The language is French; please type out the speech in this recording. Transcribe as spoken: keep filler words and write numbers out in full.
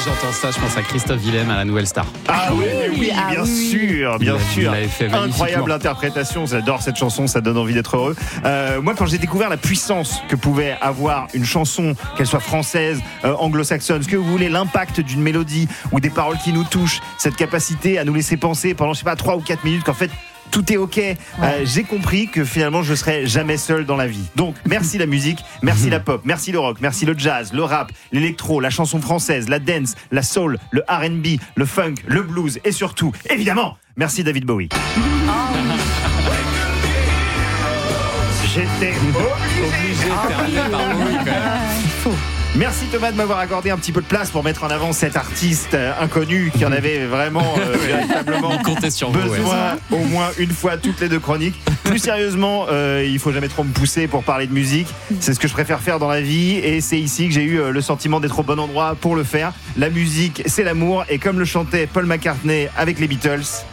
que j'entends ça, je pense à Christophe Willem à la Nouvelle Star. Ah oui, oui, oui ah bien oui. sûr, bien Il a- sûr. il l'avait fait Incroyable interprétation, j'adore cette chanson, ça donne envie d'être heureux. Euh, moi, quand j'ai découvert la puissance que pouvait avoir une chanson, qu'elle soit française, euh, anglo-saxonne, ce que vous voulez, l'impact d'une mélodie ou des paroles qui nous touchent, cette capacité à nous laisser penser pendant, je sais pas, trois ou quatre minutes qu'en fait, tout est ok. Ouais. Euh, j'ai compris que finalement je serai jamais seul dans la vie. Donc merci la musique, merci la pop, merci le rock, merci le jazz, le rap, l'électro, la chanson française, la dance, la soul, le R and B, le funk, le blues et surtout, évidemment, merci David Bowie. J'étais Obligé de terminer par Bowie, quand même. Faux. Merci Thomas de m'avoir accordé un petit peu de place pour mettre en avant cet artiste euh, inconnu qui en avait vraiment euh, véritablement Comptez sur vous. ouais. besoin au moins une fois toutes les deux chroniques. Plus sérieusement, euh, il faut jamais trop me pousser pour parler de musique. C'est ce que je préfère faire dans la vie et c'est ici que j'ai eu euh, le sentiment d'être au bon endroit pour le faire. La musique, c'est l'amour et comme le chantait Paul McCartney avec les Beatles.